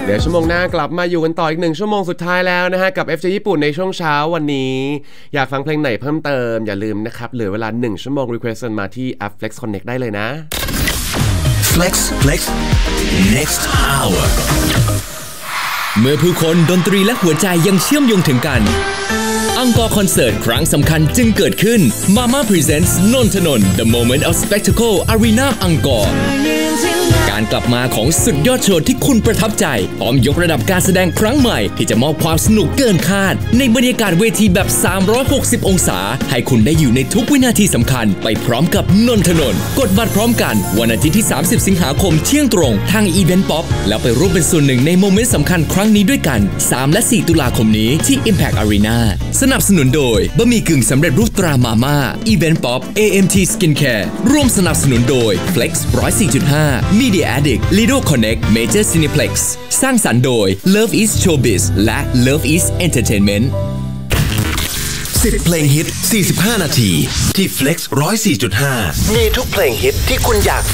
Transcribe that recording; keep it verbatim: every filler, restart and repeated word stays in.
ดี๋ยวชั่วโมงหน้ากลับมาอยู่กันต่ออีกหนึ่งชั่วโมงสุดท้ายแล้วนะฮะกับ เอฟ เจ ญี่ปุ่นในช่วงเช้าวันนี้อยากฟังเพลงไหนเพิ่มเติมอย่าลืมนะครับเหลือเวลาหนึ่งชั่วโมง request มาที่แอป Flex Connect ได้เลยนะ Flex Flex next hour เมื่อผู้คนดนตรีและหัวใจยังเชื่อมโยงถึงกันอังกอร์คอนเสิร์ตครั้งสำคัญจึงเกิดขึ้น Mama Presents นนทนนท์ The Moment of Spectacle Arena อังกอร์การกลับมาของสุดยอดโชว์ที่คุณประทับใจพร้อมยกระดับการแสดงครั้งใหม่ที่จะมอบความสนุกเกินคาดในบรรยากาศเวทีแบบสามร้อยหกสิบองศาให้คุณได้อยู่ในทุกวินาทีสำคัญไปพร้อมกับนนทนนท์กดบัตรพร้อมกันวันอาทิตย์ที่สามสิบสิงหาคมเที่ยงตรงทาง Event Pop แล้วไปร่วมเป็นส่วนหนึ่งในโมเมนต์สำคัญครั้งนี้ด้วยกันสามและสี่ตุลาคมนี้ที่ Impact Arena สนับสนุนโดยบะหมี่กึ่งสำเร็จรูปตรามาม่า Event Pop เอ เอ็ม ที Skincare ร่วมสนับสนุนโดย Flex หนึ่งร้อยสี่จุดห้า Media Addict Lido Connect Major Cineplex สร้างสรรค์โดย Love is Showbiz และ Love is Entertainment สิบเพลงฮิตสี่สิบห้านาทีที่ Flex หนึ่งร้อยสี่จุดห้ามีทุกเพลงฮิตที่คุณอยาก